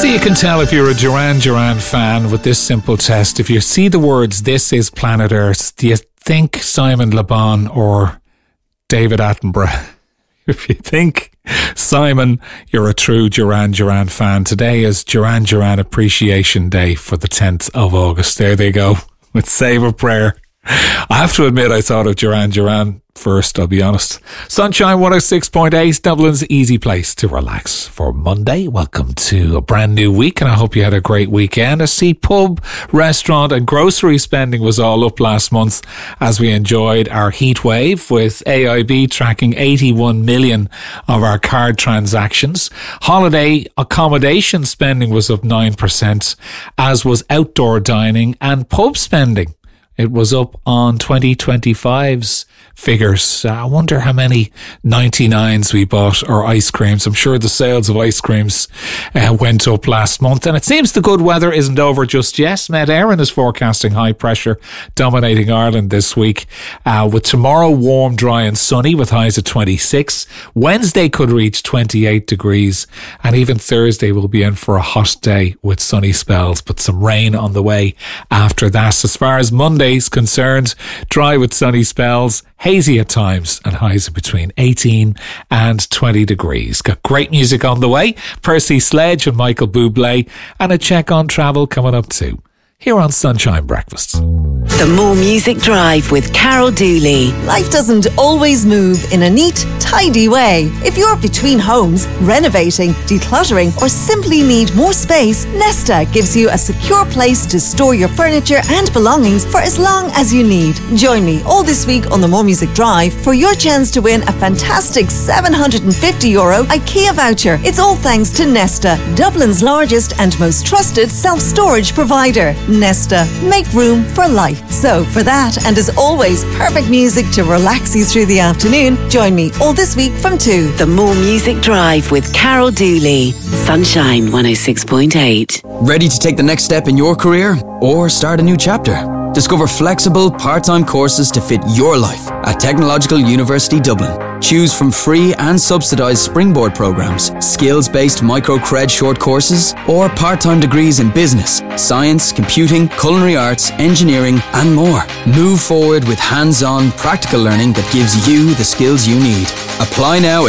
So you can tell if you're a Duran Duran fan with this simple test. If you see the words "This is Planet Earth," do you think Simon Le Bon or David Attenborough? If you think Simon, you're a true Duran Duran fan. Today is Duran Duran Appreciation Day for the 10th of August. There they go. With Save a Prayer. I have to admit I thought of Duran Duran first, I'll be honest. Sunshine 106.8, Dublin's easy place to relax for Monday. Welcome to a brand new week, and I hope you had a great weekend. I see pub, restaurant and grocery spending was all up last month as we enjoyed our heat wave, with AIB tracking 81 million of our card transactions. Holiday accommodation spending was up 9%, as was outdoor dining and pub spending. It was up on 2025's figures. I wonder how many 99s we bought, or ice creams. I'm sure the sales of ice creams went up last month. And it seems the good weather isn't over just yet. Met Éireann is forecasting high pressure dominating Ireland this week, with tomorrow warm, dry and sunny with highs at 26. Wednesday could reach 28 degrees. And even Thursday will be in for a hot day with sunny spells, but some rain on the way after that. As far as Monday is concerned, dry with sunny spells, hazy at times, and highs of between 18 and 20 degrees. Got great music on the way. Percy Sledge and Michael Bublé, and a check on travel coming up too, here on Sunshine Breakfast. The More Music Drive with Carol Dooley. Life doesn't always move in a neat, tidy way. If you're between homes, renovating, decluttering, or simply need more space, Nesta gives you a secure place to store your furniture and belongings for as long as you need. Join me all this week on the More Music Drive for your chance to win a fantastic €750 IKEA voucher. It's all thanks to Nesta, Dublin's largest and most trusted self-storage provider. Nesta, make room for life. So for that, and as always, perfect music to relax you through the afternoon, join me all this week from 2. The More Music Drive with Carol Dooley. Sunshine 106.8. Ready to take the next step in your career or start a new chapter? Discover flexible, part-time courses to fit your life at Technological University Dublin. Choose from free and subsidised springboard programmes, skills-based micro-cred short courses, or part-time degrees in business, science, computing, culinary arts, engineering, and more. Move forward with hands-on, practical learning that gives you the skills you need. Apply now at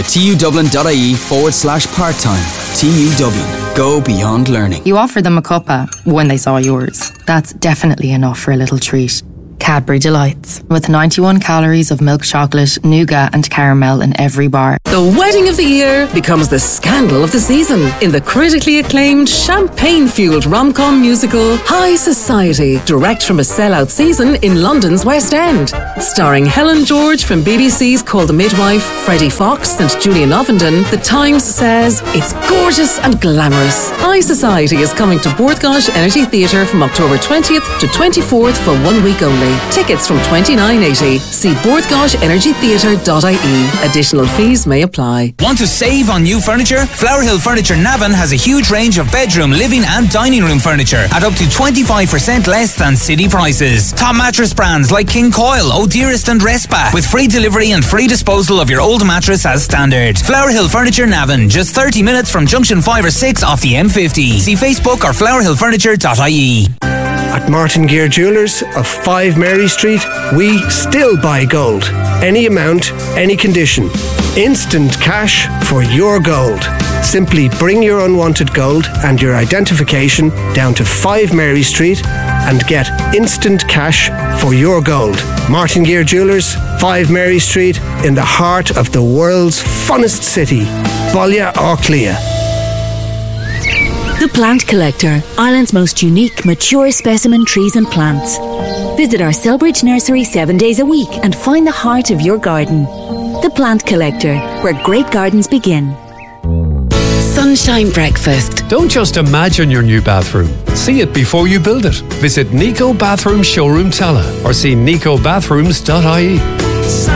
tudublin.ie/part-time. TU Dublin. Go beyond learning. You offered them a cuppa when they saw yours. That's definitely enough for a little treat. Cadbury Delights, with 91 calories of milk chocolate, nougat and caramel in every bar. The wedding of the year becomes the scandal of the season in the critically acclaimed, champagne-fueled rom-com musical High Society, direct from a sellout season in London's West End. Starring Helen George from BBC's Call the Midwife, Freddie Fox and Julian Ovenden, The Times says it's gorgeous and glamorous. High Society is coming to Bordgosh Energy Theatre from October 20th to 24th for 1 week only. Tickets from $29.80. See bordgoshenergytheatre.ie. Additional fees may apply. Want to save on new furniture? Flower Hill Furniture Navan has a huge range of bedroom, living and dining room furniture at up to 25% less than city prices. Top mattress brands like King Coil, O'Dearest and Respa, with free delivery and free disposal of your old mattress as standard. Flower Hill Furniture Navan, just 30 minutes from Junction 5 or 6 off the M50. See Facebook or flowerhillfurniture.ie. At Martin Gear Jewellers of 5 Mary Street, we still buy gold. Any amount, any condition. Instant cash for your gold. Simply bring your unwanted gold and your identification down to 5 Mary Street and get instant cash for your gold. Martin Gear Jewellers, 5 Mary Street, in the heart of the world's funnest city, Bollia Orclia. The Plant Collector, Ireland's most unique, mature specimen trees and plants. Visit our Selbridge nursery 7 days a week and find the heart of your garden. The Plant Collector, where great gardens begin. Sunshine Breakfast. Don't just imagine your new bathroom. See it before you build it. Visit Nico Bathroom Showroom Tala or see nicobathrooms.ie.